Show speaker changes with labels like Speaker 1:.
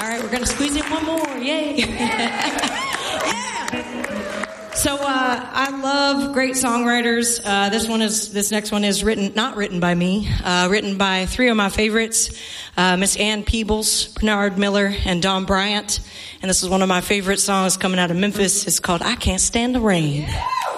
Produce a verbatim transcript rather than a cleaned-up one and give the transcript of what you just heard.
Speaker 1: All right, we're going to squeeze in one more. Yay. Yeah. So uh, I love great songwriters. Uh, this one is, this next one is written, not written by me, uh, written by three of my favorites, uh, Miss Ann Peebles, Bernard Miller, and Don Bryant. And this is one of my favorite songs coming out of Memphis. It's called I Can't Stand the Rain. Yeah.